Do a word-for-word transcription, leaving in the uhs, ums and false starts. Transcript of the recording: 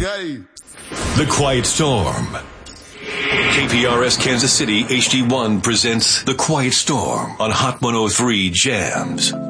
Okay. The Quiet Storm. K P R S Kansas City H D one presents The Quiet Storm on Hot one oh three Jams.